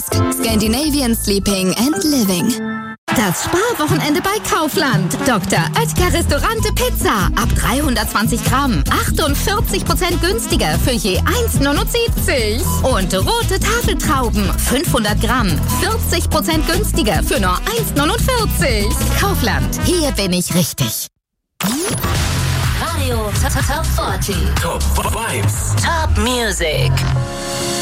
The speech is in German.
Mask. Scandinavian Sleeping and Living. Das Sparwochenende bei Kaufland. Dr. Oetker Restaurante Pizza. Ab 320 Gramm. 48% günstiger für je 1,79. Und rote Tafeltrauben. 500 Gramm. 40% günstiger für nur 1,49. Kaufland. Hier bin ich richtig. Radio Top 40. Top Vibes. Top Music.